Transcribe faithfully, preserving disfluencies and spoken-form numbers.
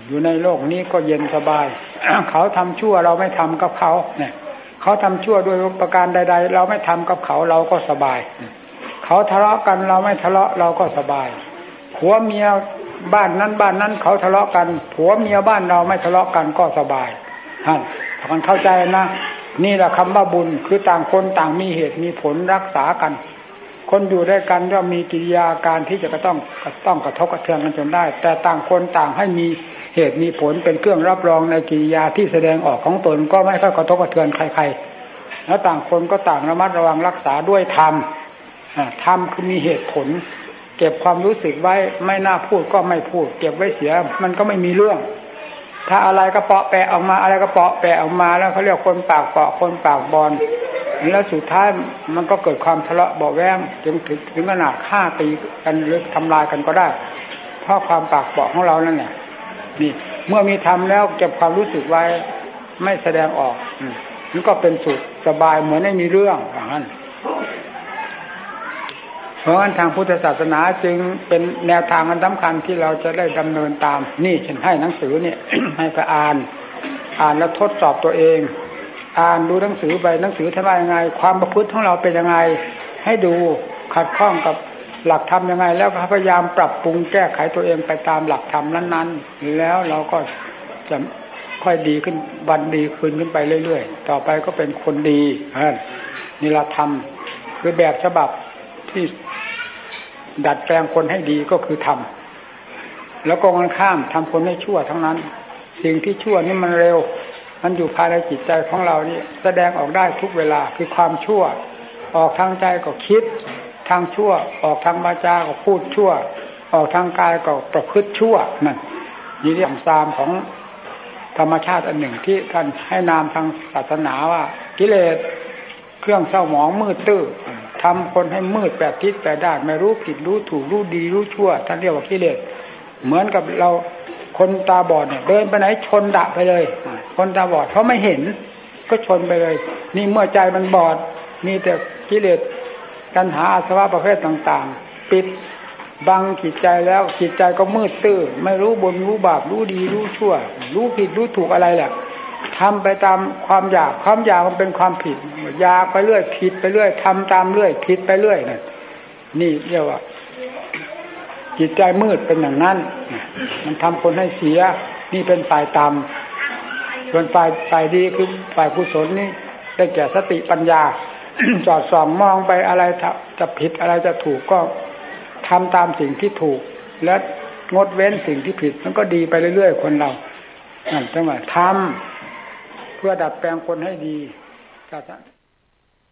อยู่ในโลกนี้ก็เย็นสบาย เขาทำชั่วเราไม่ทำกับเขาเนี่ยเขาทำชั่วด้วยประการใดๆเราไม่ทำกับเขาเราก็สบายเขาทะเลาะกันเราไม่ทะเลาะเราก็สบายผัวเมียบ้านนั้นบ้านนั้นเขาทะเลาะกันผัวเมียบ้านเราไม่ทะเลาะกันก็สบายท่านถ้ามันเข้าใจนะนี่แหละคำว่าบุญคือต่างคนต่างมีเหตุมีผลรักษากันคนอยู่ด้วยกันย่อมมีกิริยาการที่จะต้องต้องกระทบกระเทือนกันจนได้แต่ต่างคนต่างให้มีเหตุมีผลเป็นเครื่องรับรองในกิริยาที่แสดงออกของตนก็ไม่ค่อยกระทบกระเทือนใครๆแล้วต่างคนก็ต่างระมัดระวังรักษาด้วยธรรมธรรมคือมีเหตุผลเก็บความรู้สึกไว้ไม่น่าพูดก็ไม่พูดเก็บไว้เสียมันก็ไม่มีเรื่องถ้าอะไรก็เปาะแปะออกมาอะไรก็เปาะแปะออกมาแล้วเขาเรียกคนปากเปาะคนปากบอลแล้วสุดท้ายมันก็เกิดความทะเลาะเบาะแว้งจนถึงถึงขนาดฆ่าตีกันหรือทำลายกันก็ได้เพราะความปากเปาะของเรานั่นแหละนี่เมื่อมีธรรมแล้วเก็บความรู้สึกไว้ไม่แสดงออกมันก็เป็นสุขสบายเหมือนไม่มีเรื่องอย่างนั้นเพราะฉะนั้นทางพุทธศาสนาจึงเป็นแนวทางอันสำคัญที่เราจะได้ดำเนินตามนี่ฉันให้หนังสือเนี่ย ให้ไปอ่านอ่านแล้วทดสอบตัวเองอ่านดูหนังสือไปหนังสือท่านว่ายังไงความประพฤติของเราเป็นยังไงให้ดูขัดข้องกับหลักธรรมยังไงแล้วพยายามปรับปรุงแก้ไขตัวเองไปตามหลักธรรมนั้นๆแล้วเราก็จะค่อยดีขึ้นวันดีขึ้นขึ้นไปเรื่อยๆต่อไปก็เป็นคนดีนี่ละธรรมคือแบบฉบับที่ดัดแปลงคนให้ดีก็คือธรรมแล้วก็กันข้ามทำคนให้ชั่วทั้งนั้นสิ่งที่ชั่วนี่มันเร็วมันอยู่ภายในจิตใจของเรานี่แสดงออกได้ทุกเวลาคือความชั่วออกทางใจก็คิดทางชั่วออกทางวาจาก็พูดชั่วออกทางกายก็ประพฤติชั่วนั่นนี่เรื่องซามของธรรมชาติอันหนึ่งที่ท่านให้นามทางศาสนาว่ากิเลสเครื่องเศร้าหมองมืดตื้อทำคนให้มืดแปดทิศแปดด้านไม่รู้ผิดรู้ถูกรู้ดีรู้ชั่วท่านเรียกว่ากิเลสเหมือนกับเราคนตาบอดเนี่ยเดินไปไหนชนดะไปเลยคนตาบอดเขาไม่เห็นก็ชนไปเลยนี่เมื่อใจมันบอดมีแต่กิเลสตัณหาอาสวะประเภทต่างๆปิดบังจิตใจแล้วจิตใจก็มืดตื้อไม่รู้บุญรู้บาปรู้ดีรู้ชั่วรู้ผิดรู้ถูกอะไรแหละทำไปตามความอยากความอยากมันเป็นความผิดอยากไปเรื่อยผิดไปเรื่อยทำตามเรื่อยผิดไปเรื่อยนั่นนี่เรียกว่าจิตใจมืดเป็นอย่างนั้นมันทำคนให้เสียนี่เป็นฝ่ายต่ำส่วนฝ่ายฝ่ายดีคือฝ่ายกุศลนี่ได้แก่สติปัญญา จอดส่องมองไปอะไรจะผิดอะไรจะถูกก็ทำตามสิ่งที่ถูกและงดเว้นสิ่งที่ผิดมันก็ดีไปเรื่อยๆคนเรานั่นจังหวะทำเพื่อดัดแปลงคนให้ดี